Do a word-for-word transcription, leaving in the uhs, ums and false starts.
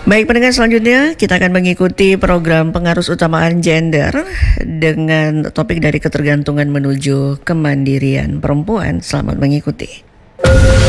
Baik pendengar, selanjutnya kita akan mengikuti program pengaruh utamaan gender dengan topik dari ketergantungan menuju kemandirian perempuan. Selamat mengikuti.